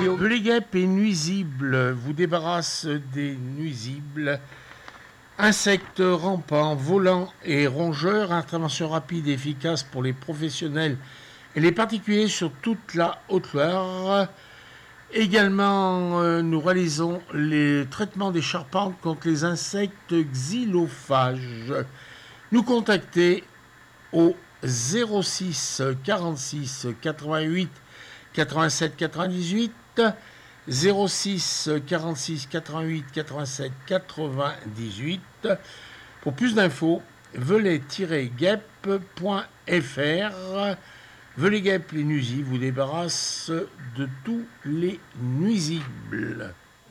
Velay guêpes et nuisibles vous débarrasse des nuisibles. Insectes rampants, volants et rongeurs, intervention rapide et efficace pour les professionnels et les particuliers sur toute la Haute-Loire. Également, nous réalisons les traitements des charpentes contre les insectes xylophages. Nous contacter au 06 46 88 87 98, 06 46 88 87 98. Pour plus d'infos, velay-guêpes.fr. Velay guêpes les nuisibles vous débarrasse de tous les nuisibles.